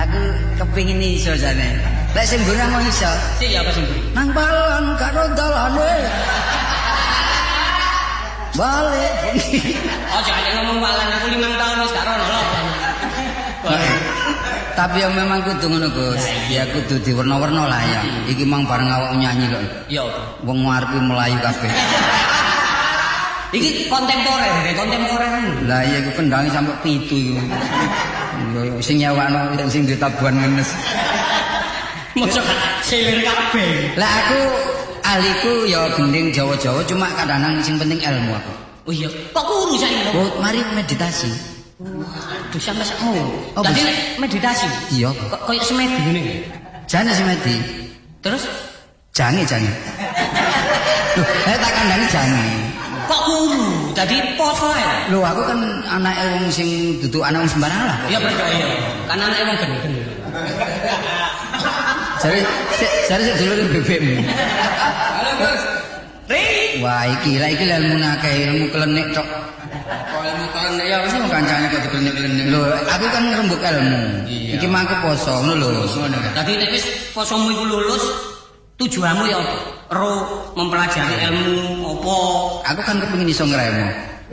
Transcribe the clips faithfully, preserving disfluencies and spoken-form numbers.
aku kepingin iso jane. Lek sing mburi mau iso. Sik ya apa sing mburi? Nang balon karo dalane. Balik. Ojo aja ngomong balan aku limang tahun wis gak rono lho. Tapi yang memang kudu ngono Gus. Ya kudu diwerna-werna lah ya. Iki mang bareng awak nyanyi kok. Iya apa? Wong ngarepe melayu kabeh. Iki kontemporer, kontemporer. Lah iya iku kendangi sampe pitu iku. Yo sing nyawakno sing ditabuhan ngenes. Mosok selir kabeh. Lah aku ahliku ya gending Jawa-Jawa cuma kadang-kadang sing penting ilmu aku. Oh iya, kok kuru saiki? Oh, mari meditasi. Waduh sampe sakmu. Oh, Dadi meditasi. Iya. Kok koyo semedi ngene. Jane semedi. Terus Jange jange. Loh, saya tak kandhani jange. kok kuru? Dadi poso ae. Loh, aku kan anake wong sing dudu anak wong sembarang lah. Iya percaya. Kan anake wong gendeng. Jare jare sik dulure bebekmu. Halo, Gus. Ri. Wah, iki lah iki ilmu akeh, ilmu klenik tok. Kok ilmu klenik Ya wis kancane kok diklenik-klenik. Lho, aku kan ngrembug ilmu. Iki mangko poso ngono lho. Dadi nek wis posomu iku lulus, tujuanmu ya ro mempelajari ilmu apa? Aku kan kepengin iso ngremo.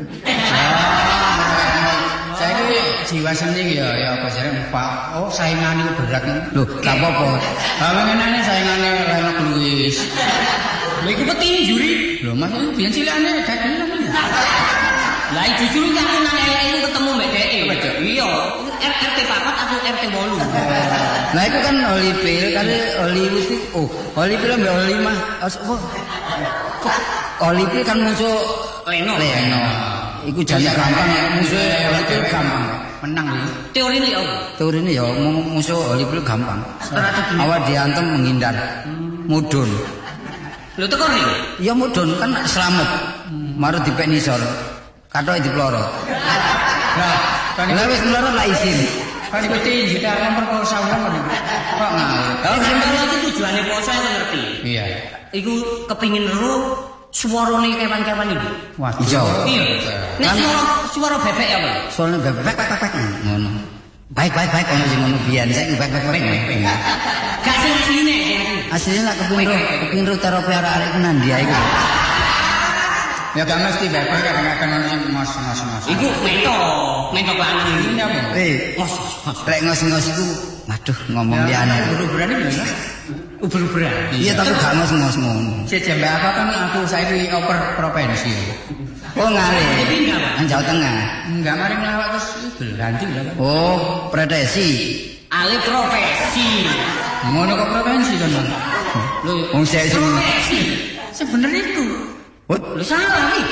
Saiki jiwa seni ya ya apa jare Pak. Oh, saingane berat. Lho, gak apa-apa. Ha mengenane saingane Reno Luis. Lha iku petine juri. Lho, Mas iki biyen cilikane dadi ngono. Lah justru aku nang elek iku ketemu mbek dhek. Iya, R T papat aku R T wolu. Nah itu kan Hollywood kali Hollywood itu oh Hollywood mbak Hollywood oh Hollywood kan musuh Leno. Leno. Iku jane gampang ya musuh Hollywood gampang. Menang iki. Teori ini ya. Teori ini ya musuh Hollywood gampang. Awak diantem menghindar. Mudun. Lho tekan iki. Ya mudun kan selamat. Maru dipek nisor. Katoke diploro. Lah, kan wis mloro lah izin. Kan iku tinju ta memperkosa wong kok. Kok ngalih. Kalau sampeyan iki tujuane poso aku ngerti. Iya. Iku kepingin ro suarane kewan-kewan iki. Wah, iya. Iya. Nek suara suara bebek ya, Pak. Suarane bebek bek bek bek ngono. Baik baik baik ono sing ngono biyen saiki bek bek bek. Gak sing asline. Asline lak kepingin ro kepingin ro karo piara-arek ku nang dia iku. Ya gak mesti bebek kadang-kadang ono sing ngos-ngos ngos. Iku mentok, mentok lanang iki apa? Eh, ngos. Lek ngos-ngos iku waduh ngomong liyane. Ubur-uburan iki lho. Uber-uberan. Iya tapi gak ngos-ngos ngono. Sik jembe apa kan aku saiki oper provinsi. Oh ngalih. Nang Jawa Tengah. Enggak mari ngelawak terus ganti lho. Oh, pretesi. Alih profesi. Ngono kok provinsi kan. Lho, wong sik sing sebenarnya itu. Wut, lu salah nih.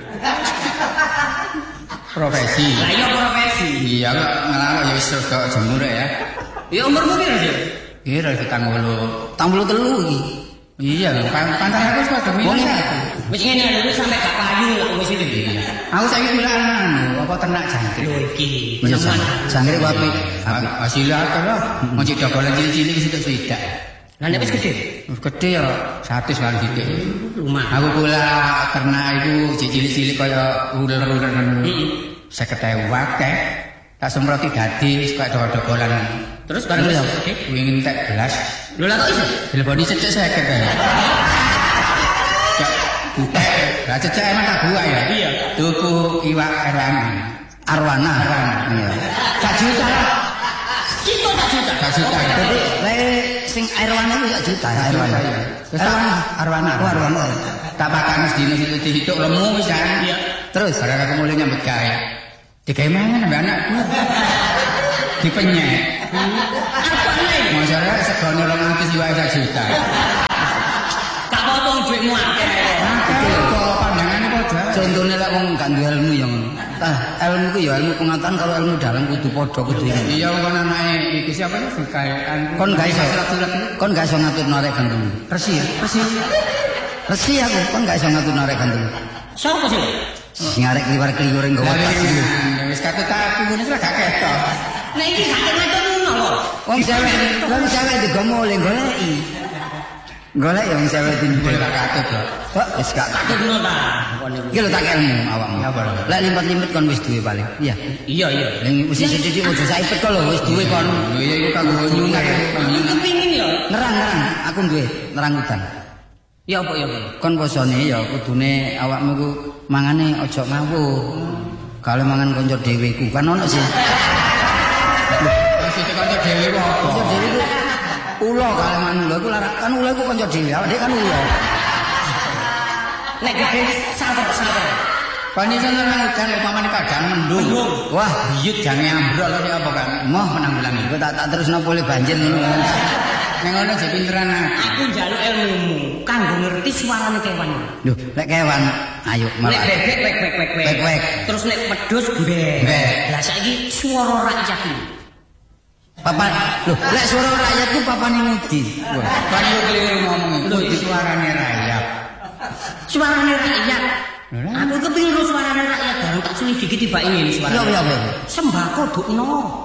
Profesi. Lah iya profesi. Iya kok ngelawak ya wis rada jemur ya. Ya umurmu piro sih? Iya petang puluh. Petang puluh telu iki. Iya lho, pantaran aku padha milih. Wis ngene lho sampe gak payu lah wis iki. Aku saiki milih anu, apa ternak jangkrik. Lho iki. Jangkrik ku apik. Hasil akeh lho. Moncik dogolan cilik-cilik wis sithik. Lah nek wis gede. Wis gede ya seratus kali sithik. Lumayan. Aku kula ternak iku cilik-cilik kaya ular-ular ngono. Heeh. lima puluh ribu akeh. Tak semproti dadi kaya dogo-dogolan. Terus bareng wis gede wingin entek belas. Lho lah kok iso? Dileboni cecek seket ae. Cek butek. Lah cecek emang tak buah ya? Iya. Tuku iwak arwana. Arwana. Arwana. Iya. Sak juta. Cito sak juta. Sak juta. Jadi lek sing arwana iku sak juta. Arwana. Arwana. Arwana. Oh arwana. Tak pakai dino dihitung lemu wis kan. Iya. Terus barang aku mulai nyambut gawe. Digawe mangan ambek anakku. Dipenyek. Apa nih? Masyarakat segone rong atus wae sak juta. Gak potong duitmu akeh. Akeh kok pandangane padha. Contone lek wong gak duwe ilmu ya ngono. Tah, ilmu ku ya ilmu pengetahuan kalau ilmu dalam kudu padha kudu ini. Iya wong anake iki siapa ya Fikaian. Kon gak iso kon gak iso ngatur narek gandum. Resi ya, resi. Resi aku kon gak iso ngatur narek gandum. Sopo sih? Sing arek kliwar-kliwur nggo watak. Wis katut aku ngene gak ketok. Nek iki gak ngatur ngono lho. Wong cewek, wong cewek digomole goleki. Golek ya wong cewek dinggol gak katut kok. Wis gak tak ngono ta. Iki lho tak ilmu awakmu. Lek limpet-limpet kon wis duwe paling. Iya. Iya, iya. Ning wis sithik ojo saipet kok lho wis duwe kon. Lho iya iku kanggo nyunat. Aku kepingin ya. Nerang-nerang, aku duwe nerang udan. Ya apa ya. Kon posone ya kudune awakmu ku mangane aja ngawur. Kalau mangan kanca dhewe ku kan ono sih. Sithik kanca dhewe ku apa? Kanca dhewe ku ulo kalau mangan ulo iku kan ulo iku kanca dhewe, awake kan ulo. Nek gede sabar-sabar. Pani sana udan upamane kadang mendung. Wah, biyut jange ambrol kok apa kan. Moh penanggulang iku tak tak terusno boleh banjir ngono. Ning ngono jek pinteran aku njaluk ilmumu kanggo ngerti suarane kewan. Lho, lek kewan ayo malah. Nek bebek wek wek wek wek. Wek. Terus nek pedhus mbek. Lah saiki swara rakyat iki. Papan, lho, lek suara rakyat ku papane ngudi. Wah, kan yo keliru ngomong iki suarane rakyat. Suarane rakyat. Aku kepengin ro suarane rakyat bareng tak suwi dikit tibake ngene suara. Iya, iya, iya. Sembako dukno.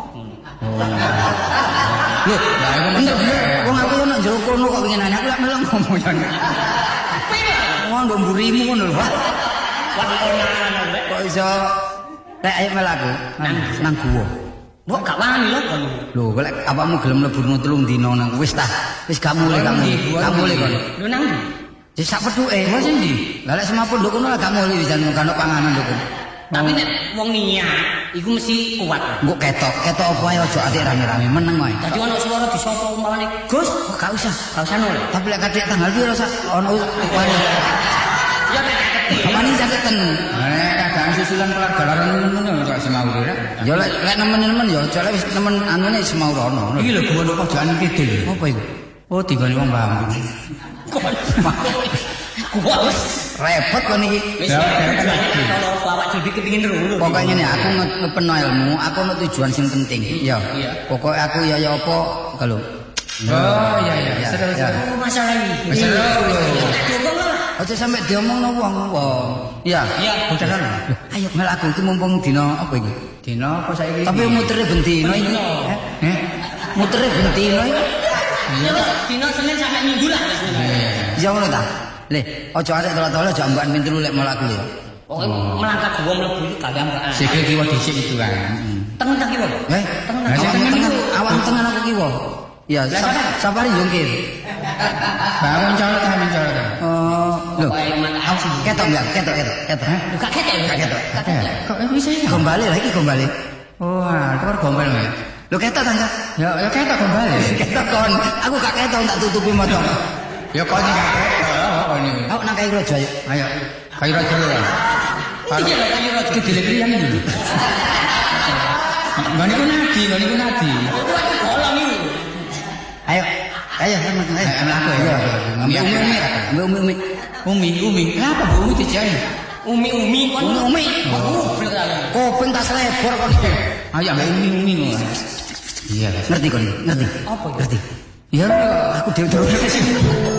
Lho, lah iku mesti wong aku yo nek njero kono kok pengen nanya aku lek melok ngomong jan. Wong nggo mburimu ngono lho, Pak. Wah, konaran lek. Kok iso lek ayo melaku nang nang guwa. Mbok gak wani lho kon. Lho, lek awakmu gelem mlebu telung dina nang wis tah. Wis gak mulih kamu. Gak mulih kon. Lho nang ndi? Wis sak petuke. Wis ndi? Lah lek semapun nduk kono gak mulih jan kan panganan nduk. Tapi nek wong niat iku mesti kuat. Engko ketok, ketok apa ae aja atik rame-rame meneng wae. Dadi ono suara disapa umpamane, "Gus, gak usah, gak usah nol." Tapi lek katik tanggal piro sak ono wani. Ya nek katik. Wani jaketen. Nek kadang susulan keluarga laran ngono kok semau ora. Ya lek lek nemen-nemen ya aja lek wis nemen anune semau rono. Iki lho gua nduk pojokan kidul. Apa iku? Oh, digone wong Bambu. Kuat repot kon iki. Ya, kalau awak dhewe kepengin ro. Pokoke ngene aku ngepeno ilmu, aku ono tujuan sing penting. Ya. Pokoke aku ya ya apa kalau. Oh iya iya. Seru seru masalah iki. Seru. Diomong lah. Aja sampe diomongno wong-wong. Iya. Iya, bodalan. Ayo mel aku iki mumpung dina apa iki? Dina apa saiki? Tapi mutere bendino iki. Heh. Mutere bendino iki. Iya, dina Senin sampai Minggu lah wis. Ya ngono ta. Le, aja arek tolo-tolo aja ambakan pintu lek mlaku ya. Pokoke melangkah gua mlebu iki gawe ambakan. Sikil kiwa dhisik itu kan. Tengen ta kiwa? Eh, tengen. Awan tengen aku kiwa. Ya, safari jongkir. Bangun colot amin colot. Oh, lho. Ketok enggak? Ketok ketok. Ketok. Buka ketok. Buka ketok. Kok bisa gombale lagi gombale. Oh, keluar gombal ya. Lho ketok tangga. Ya, ya ketok gombale. Ketok kon. Aku gak ketok tak tutupi motor. Ya kon iki gak ketok. Oh, ini. Aku nang kayu raja ayo. Ayo. Kayu raja lho. Iki lho kayu raja. Iki dilekri yang iki. Ngene ku nadi, ngene ku nadi. Bolong iki. Ayo. Ayo, ayo, aku ya. Umi umi. Umi umi. Umi umi. Kenapa Bu Umi dijai? Umi umi kon. Umi umi. Kuping tas lebor kon iki. Ayo umi umi ngono. Iya, ngerti kon? Ngerti? Apa? Ngerti. Ya, aku dhewe